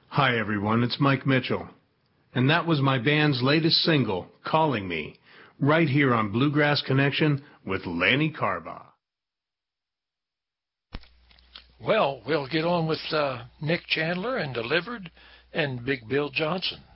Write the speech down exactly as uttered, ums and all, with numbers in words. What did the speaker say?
Hi everyone, it's Mike Mitchell. And that was my band's latest single, Calling Me, right here on Bluegrass Connection with Lanny Carbaugh. Well, we'll get on with uh, Nick Chandler and Delivered and Big Bill Johnson.